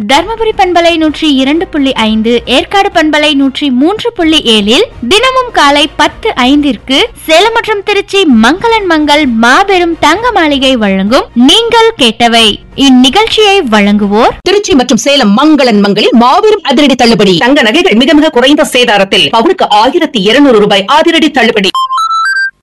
தர்மபுரி பண்பலை 102.5, ஏற்காடு பண்பலை 103.7 தினமும் காலை 10:05 சேலம் மற்றும் திருச்சி மங்களன் மங்கள் மாபெரும் தங்க மாளிகை வழங்கும் நீங்கள் கேட்டவை. இந்நிகழ்ச்சியை வழங்குவோர் திருச்சி மற்றும் சேலம் மங்களன் மங்களில் மாபெரும் அதிரடி தள்ளுபடி. தங்க நகைகள் மிக மிக குறைந்த சேதாரத்தில் பவுனுக்கு 1200 ரூபாய் அதிரடி தள்ளுபடி.